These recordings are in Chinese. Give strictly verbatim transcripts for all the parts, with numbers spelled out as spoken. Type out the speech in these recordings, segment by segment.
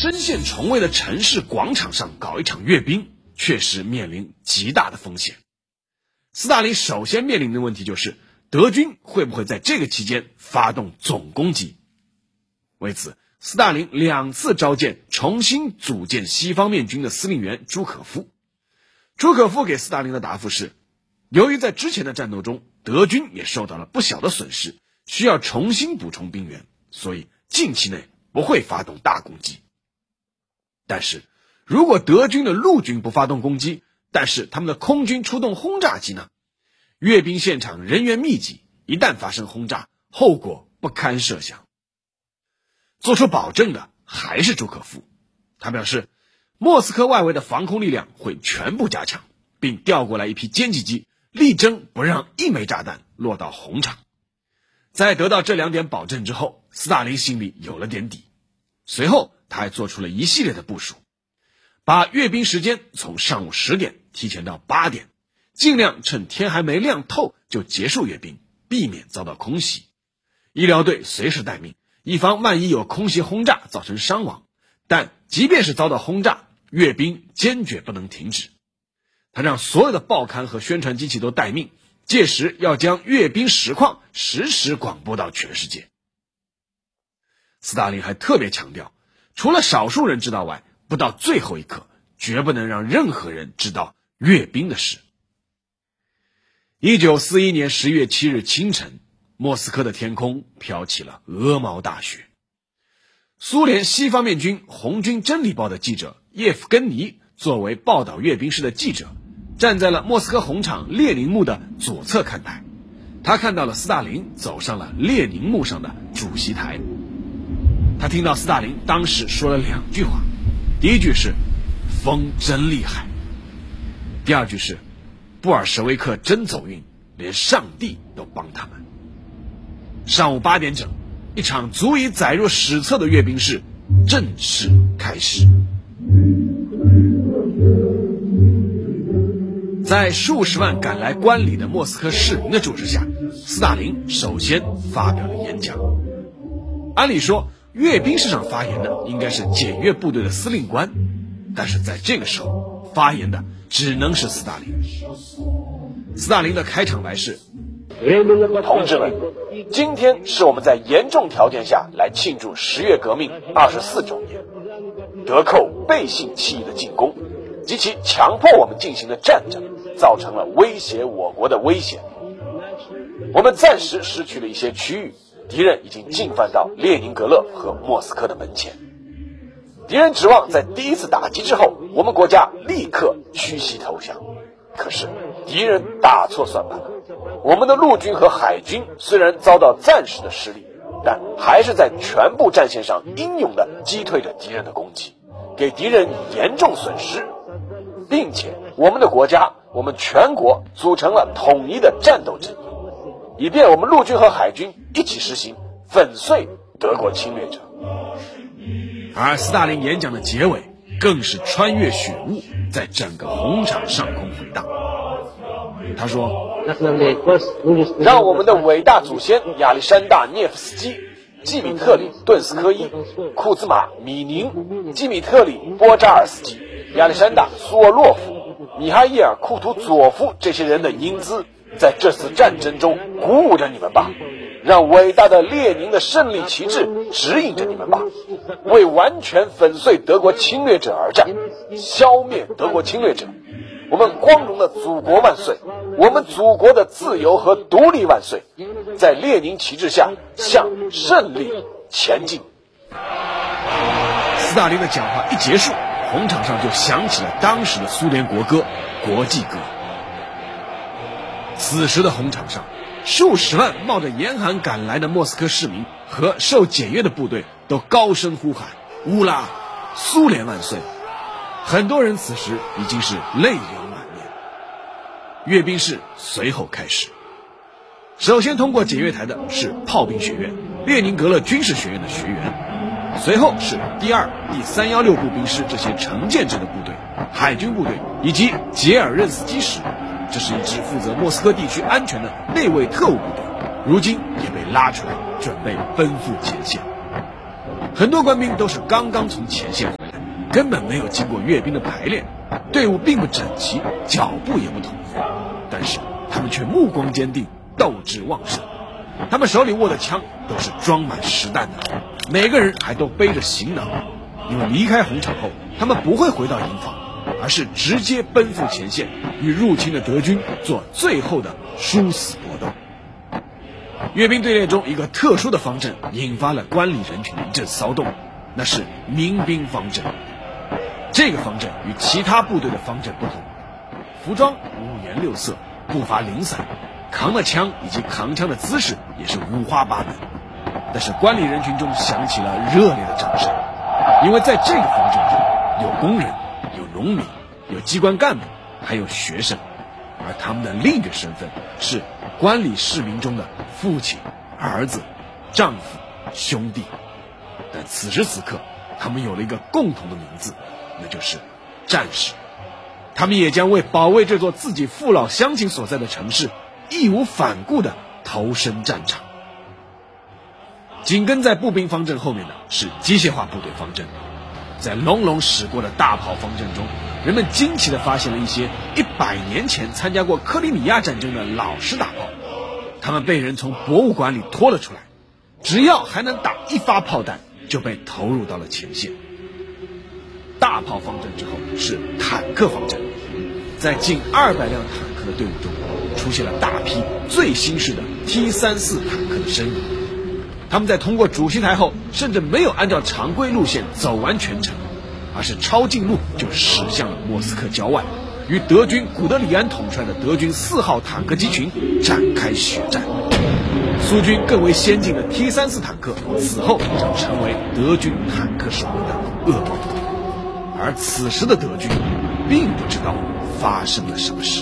深陷重围的城市广场上搞一场阅兵，确实面临极大的风险。斯大林首先面临的问题就是德军会不会在这个期间发动总攻击。为此，斯大林两次召见重新组建西方面军的司令员朱可夫。朱可夫给斯大林的答复是，由于在之前的战斗中德军也受到了不小的损失，需要重新补充兵员，所以近期内不会发动大攻击。但是如果德军的陆军不发动攻击，但是他们的空军出动轰炸机呢？阅兵现场人员密集，一旦发生轰炸，后果不堪设想。做出保证的还是朱可夫，他表示莫斯科外围的防空力量会全部加强，并调过来一批歼击机，力争不让一枚炸弹落到红场。在得到这两点保证之后，斯大林心里有了点底。随后他还做出了一系列的部署，把阅兵时间从上午十点提前到八点，尽量趁天还没亮透就结束阅兵，避免遭到空袭。医疗队随时待命，以防万一有空袭轰炸造成伤亡。但即便是遭到轰炸，阅兵坚决不能停止。他让所有的报刊和宣传机器都待命，届时要将阅兵实况实时广播到全世界。斯大林还特别强调，除了少数人知道外，不到最后一刻绝不能让任何人知道阅兵的事。一九四一年十月七日清晨，莫斯科的天空飘起了鹅毛大雪。苏联西方面军红军真理报的记者叶夫根尼作为报道阅兵式的记者，站在了莫斯科红场列宁墓的左侧看台。他看到了斯大林走上了列宁墓上的主席台。他听到斯大林当时说了两句话，第一句是风真厉害，第二句是布尔什维克真走运，连上帝都帮他们。上午八点整，一场足以载入史册的阅兵式正式开始。在数十万赶来观礼的莫斯科市民的注视下，斯大林首先发表了演讲。按理说阅兵式上发言的应该是检阅部队的司令官，但是在这个时候发言的只能是斯大林。斯大林的开场白是：同志们，今天是我们在严重条件下来庆祝十月革命二十四周年。德寇背信弃义的进攻及其强迫我们进行的战争，造成了威胁我国的危险。我们暂时失去了一些区域，敌人已经进犯到列宁格勒和莫斯科的门前。敌人指望在第一次打击之后，我们国家立刻屈膝投降。可是敌人打错算盘了，我们的陆军和海军虽然遭到暂时的失利，但还是在全部战线上英勇地击退着敌人的攻击，给敌人严重损失，并且我们的国家，我们全国组成了统一的战斗阵营，以便我们陆军和海军一起实行粉碎德国侵略者。而斯大林演讲的结尾更是穿越雪雾，在整个红场上空回荡。他说：让我们的伟大祖先亚历山大涅夫斯基、季米特里顿斯科伊、库兹马米宁、季米特里波扎尔斯基、亚历山大苏沃洛夫、米哈伊尔库图佐夫这些人的英姿，在这次战争中鼓舞着你们吧，让伟大的列宁的胜利旗帜指引着你们吧，为完全粉碎德国侵略者而战，消灭德国侵略者。我们光荣的祖国万岁，我们祖国的自由和独立万岁，在列宁旗帜下向胜利前进。斯大林的讲话一结束，红场上就响起了当时的苏联国歌《国际歌》。此时的红场上，数十万冒着严寒赶来的莫斯科市民和受检阅的部队都高声呼喊乌拉，苏联万岁。很多人此时已经是泪流满面。阅兵式随后开始，首先通过检阅台的是炮兵学院、列宁格勒军事学院的学员，随后是第二、第三幺六步兵师这些成建制的部队、海军部队以及杰尔任斯基师，这是一支负责莫斯科地区安全的内卫特务部队，如今也被拉出来准备奔赴前线。很多官兵都是刚刚从前线回根本没有经过阅兵的排练，队伍并不整齐，脚步也不统一，但是他们却目光坚定，斗志旺盛。他们手里握的枪都是装满实弹的，每个人还都背着行囊，因为离开红场后，他们不会回到营房，而是直接奔赴前线，与入侵的德军做最后的殊死搏斗。阅兵队列中一个特殊的方阵引发了观礼人群的一阵骚动，那是民兵方阵。这个方阵与其他部队的方阵不同，服装五颜六色，步伐零散，扛的枪以及扛枪的姿势也是五花八门。但是观礼人群中响起了热烈的掌声，因为在这个方阵中有工人，有农民，有机关干部，还有学生，而他们的另一个身份是观礼市民中的父亲、儿子、丈夫、兄弟。但此时此刻，他们有了一个共同的名字，那就是战士。他们也将为保卫这座自己父老乡亲所在的城市，义无反顾地投身战场。紧跟在步兵方阵后面的是机械化部队方阵。在隆隆驶过的大炮方阵中，人们惊奇地发现了一些一百年前参加过克里米亚战争的老式大炮，他们被人从博物馆里拖了出来，只要还能打一发炮弹，就被投入到了前线。大炮方阵之后是坦克方阵，在近二百辆坦克的队伍中，出现了大批最新式的 T 三十四 坦克的身影。他们在通过主席台后，甚至没有按照常规路线走完全程，而是抄近路就驶向了莫斯科郊外，与德军古德里安统帅的德军四号坦克机群展开血战。苏军更为先进的 T 三十四 坦克此后将成为德军坦克手里的噩梦。而此时的德军并不知道发生了什么事。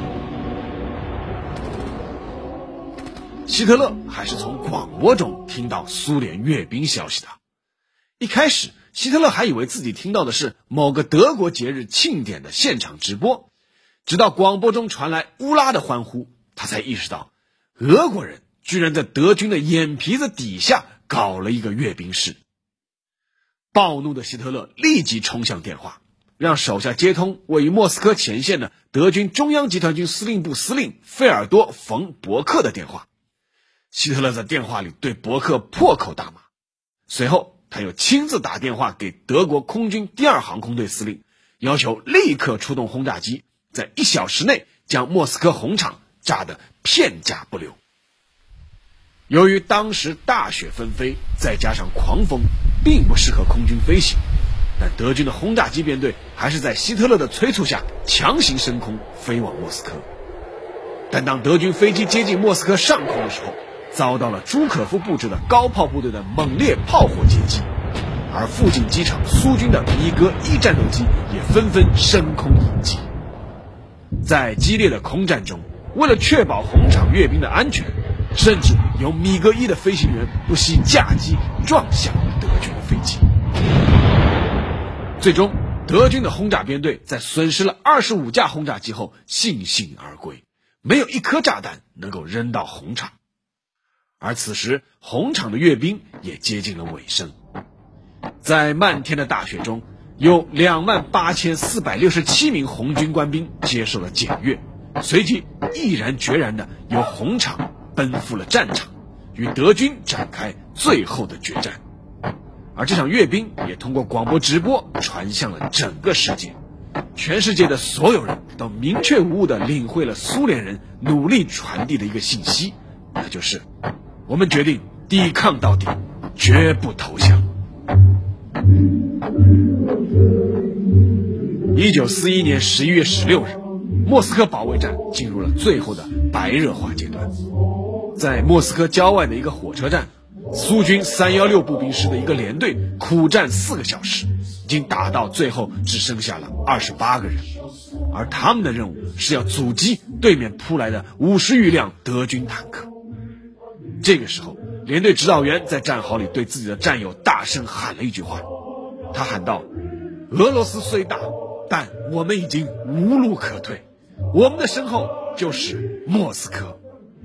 希特勒还是从广播中听到苏联阅兵消息的。一开始，希特勒还以为自己听到的是某个德国节日庆典的现场直播，直到广播中传来乌拉的欢呼，他才意识到俄国人居然在德军的眼皮子底下搞了一个阅兵式。暴怒的希特勒立即冲向电话，让手下接通位于莫斯科前线的德军中央集团军司令部司令费尔多·冯·伯克的电话。希特勒在电话里对伯克破口大骂，随后他又亲自打电话给德国空军第二航空队司令，要求立刻出动轰炸机，在一小时内将莫斯科红场炸得片甲不留。由于当时大雪纷飞，再加上狂风，并不适合空军飞行，但德军的轰炸机编队还是在希特勒的催促下强行升空飞往莫斯科。但当德军飞机接近莫斯科上空的时候，遭到了朱可夫布置的高炮部队的猛烈炮火截击，而附近机场苏军的米格一战斗机也纷纷升空迎击。在激烈的空战中，为了确保红场阅兵的安全，甚至有米格一的飞行员不惜架机撞向德军的飞机。最终，德军的轰炸编队在损失了二十五架轰炸机后悻悻而归，没有一颗炸弹能够扔到红场。而此时，红场的阅兵也接近了尾声。在漫天的大雪中，有两万八千四百六十七名红军官兵接受了检阅，随即毅然决然地由红场奔赴了战场，与德军展开最后的决战。而这场阅兵也通过广播直播传向了整个世界，全世界的所有人都明确无误地领会了苏联人努力传递的一个信息，那就是我们决定抵抗到底，绝不投降。一九四一年十一月十六日，莫斯科保卫战进入了最后的白热化阶段。在莫斯科郊外的一个火车站，苏军三一六步兵师的一个连队苦战四个小时，已经打到最后只剩下了二十八个人，而他们的任务是要阻击对面扑来的五十余辆德军坦克。这个时候，连队指导员在战壕里对自己的战友大声喊了一句话，他喊道：俄罗斯虽大，但我们已经无路可退，我们的身后就是莫斯科。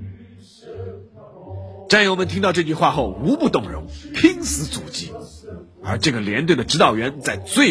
战友们听到这句话后无不动容，拼死阻击，而这个连队的指导员在最